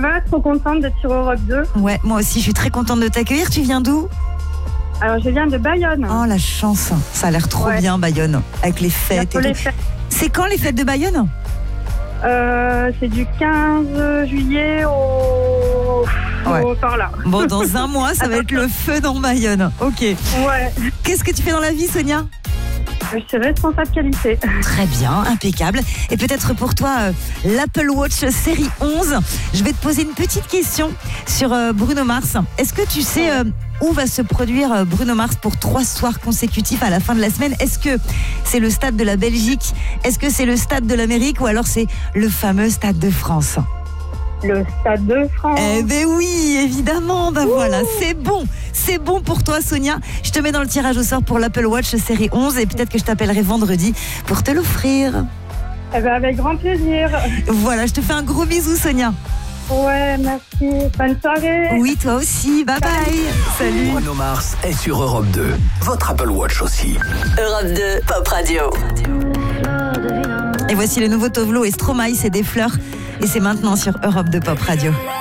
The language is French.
va, trop contente d'être sur Europe 2. Ouais, moi aussi, je suis très contente de t'accueillir. Tu viens d'où ? Alors, je viens de Bayonne. Oh, la chance. Ça a l'air trop bien, Bayonne, avec les fêtes et tout. C'est quand les fêtes de Bayonne ? C'est du 15 juillet par là. Bon, dans un mois, ça va être le feu dans Bayonne. Ok. Ouais. Qu'est-ce que tu fais dans la vie, Sonia ? Je suis responsable qualité. Très bien, impeccable. Et peut-être pour toi, l'Apple Watch série 11. Je vais te poser une petite question sur Bruno Mars. Est-ce que tu sais où va se produire Bruno Mars pour 3 soirs consécutifs à la fin de la semaine ? Est-ce que c'est le stade de la Belgique ? Est-ce que c'est le stade de l'Amérique ? Ou alors c'est le fameux stade de France ? Le stade de France. Eh ben oui, évidemment. Ben voilà, c'est bon. C'est bon pour toi, Sonia. Je te mets dans le tirage au sort pour l'Apple Watch série 11 et peut-être que je t'appellerai vendredi pour te l'offrir. Eh ben, avec grand plaisir. Voilà, je te fais un gros bisou, Sonia. Ouais, merci. Bonne soirée. Oui, toi aussi. Bye bye. Salut. Bruno Mars est sur Europe 2. Votre Apple Watch aussi. Europe 2, Pop Radio. Et voici le nouveau Tovlo et Stromae, c'est des fleurs. Et c'est maintenant sur Europe 2 Pop Radio.